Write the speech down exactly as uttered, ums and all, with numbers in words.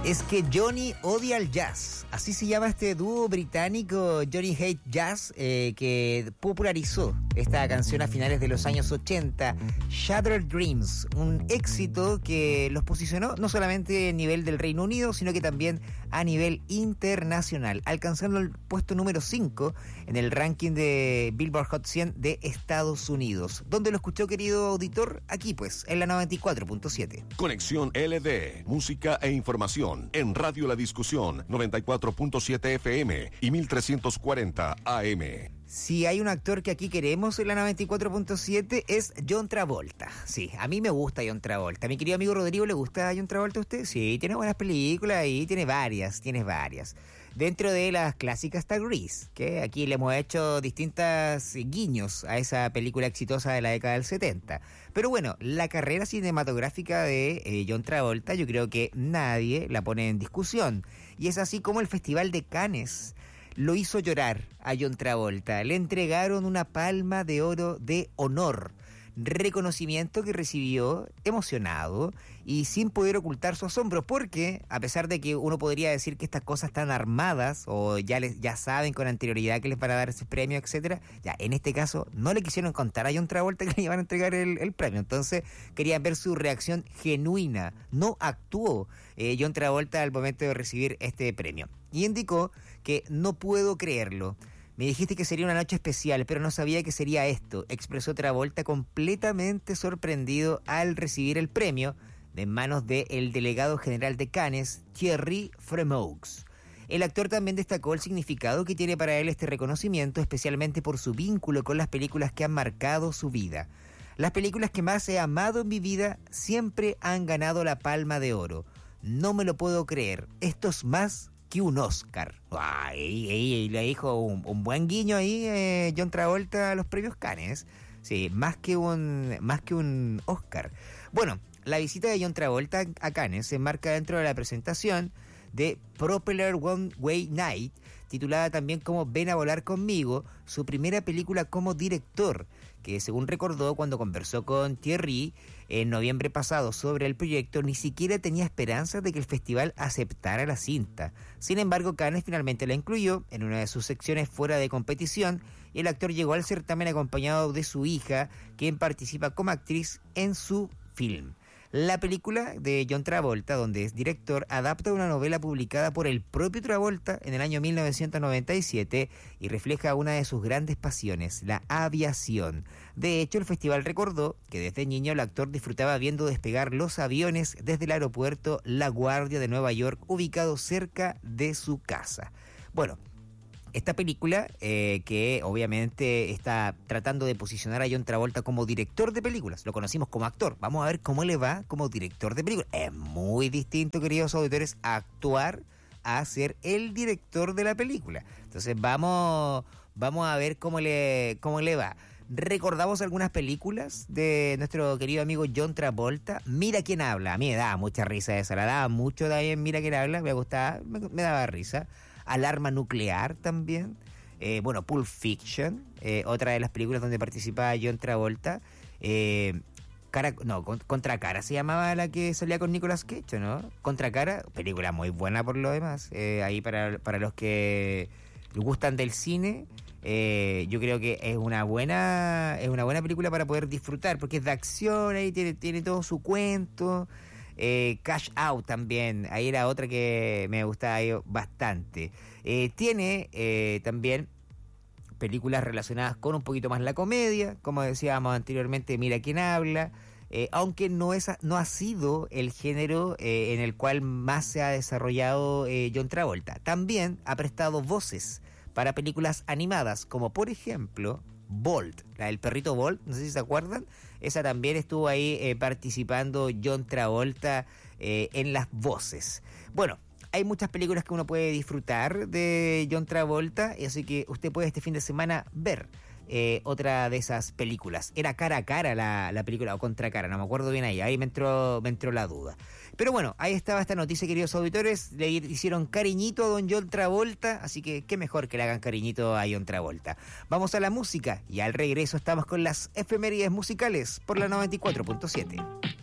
Es que Johnny odia el jazz. Así se llama este dúo británico, Johnny Hate Jazz, eh, que popularizó esta canción a finales de los años ochenta, Shattered Dreams, un éxito que los posicionó no solamente a nivel del Reino Unido, sino que también a nivel internacional, alcanzando el puesto número cinco en el ranking de Billboard Hot cien de Estados Unidos. ¿Dónde lo escuchó, querido auditor? Aquí pues, en la noventa y cuatro punto siete. Conexión L D, música e información en Radio La Discusión, noventa y cuatro punto siete F M y mil trescientos cuarenta A M. Si hay un actor que aquí queremos en la noventa y cuatro punto siete es John Travolta. Sí, a mí me gusta John Travolta. A mi querido amigo Rodrigo, ¿le gusta John Travolta a usted? Sí, tiene buenas películas ahí, tiene varias, tiene varias. Dentro de las clásicas está Grease, que aquí le hemos hecho distintas guiños a esa película exitosa de la década del setenta. Pero bueno, la carrera cinematográfica de eh, John Travolta yo creo que nadie la pone en discusión. Y es así como el Festival de Cannes lo hizo llorar a John Travolta. Le entregaron una palma de oro de honor, reconocimiento que recibió emocionado y sin poder ocultar su asombro, porque a pesar de que uno podría decir que estas cosas están armadas o ya les, ya saben con anterioridad que les van a dar ese premio, etcétera, ya en este caso no le quisieron contar a John Travolta que le iban a entregar el, el premio, entonces querían ver su reacción genuina. No actuó eh, John Travolta al momento de recibir este premio y indicó que no puedo creerlo. Me dijiste que sería una noche especial, pero no sabía que sería esto, expresó Travolta completamente sorprendido al recibir el premio de manos del delegado general de Cannes, Thierry Fremaux. El actor también destacó el significado que tiene para él este reconocimiento, especialmente por su vínculo con las películas que han marcado su vida. Las películas que más he amado en mi vida siempre han ganado la Palma de Oro. No me lo puedo creer, esto es más que un Oscar. Ay, ay, ay, le dijo un, un buen guiño ahí eh, John Travolta a los premios Cannes. Sí, más que un más que un Oscar. Bueno, la visita de John Travolta a Cannes se enmarca dentro de la presentación de Propeller One Way Night, titulada también como Ven a volar conmigo, su primera película como director, que según recordó cuando conversó con Thierry en noviembre pasado sobre el proyecto, ni siquiera tenía esperanzas de que el festival aceptara la cinta. Sin embargo, Cannes finalmente la incluyó en una de sus secciones fuera de competición y el actor llegó al certamen acompañado de su hija, quien participa como actriz en su film. La película de John Travolta, donde es director, adapta una novela publicada por el propio Travolta en el año mil novecientos noventa y siete y refleja una de sus grandes pasiones, la aviación. De hecho, el festival recordó que desde niño el actor disfrutaba viendo despegar los aviones desde el aeropuerto La Guardia de Nueva York, ubicado cerca de su casa. Bueno, esta película, eh, que obviamente está tratando de posicionar a John Travolta como director de películas. Lo conocimos como actor. Vamos a ver cómo le va como director de películas. Es muy distinto, queridos auditores, actuar a ser el director de la película. Entonces vamos, vamos a ver cómo le, cómo le va. Recordamos algunas películas de nuestro querido amigo John Travolta. Mira quién habla. A mí me daba mucha risa esa. La daba mucho también. Mira quién habla. Me gustaba. Me, me daba risa. Alarma nuclear también. Eh, bueno, Pulp Fiction. Eh, otra de las películas donde participa John Travolta. Eh, cara, no, Contra Cara se llamaba la que salía con Nicolas Cage, ¿no? Contra Cara. Película muy buena por lo demás. Eh, ahí para, para los que gustan del cine. Eh, yo creo que es una buena es una buena película para poder disfrutar, porque es de acción, ahí tiene, tiene todo su cuento. Eh, Cash Out también, ahí era otra que me gustaba bastante. Eh, tiene eh, también películas relacionadas con un poquito más la comedia, como decíamos anteriormente, Mira quién habla. Eh, aunque no es no ha sido el género eh, en el cual más se ha desarrollado eh, John Travolta. También ha prestado voces para películas animadas, como por ejemplo Bolt, la del perrito Bolt, no sé si se acuerdan. Esa también estuvo ahí eh, participando John Travolta eh, en las voces. Bueno, hay muchas películas que uno puede disfrutar de John Travolta, así que usted puede este fin de semana ver eh, otra de esas películas. Era Cara a Cara la, la película, o Contra Cara, no me acuerdo bien ahí, ahí me entró, me entró la duda. Pero bueno, ahí estaba esta noticia, queridos auditores. Le hicieron cariñito a don John Travolta, así que qué mejor que le hagan cariñito a John Travolta. Vamos a la música y al regreso estamos con las efemérides musicales por la noventa y cuatro punto siete.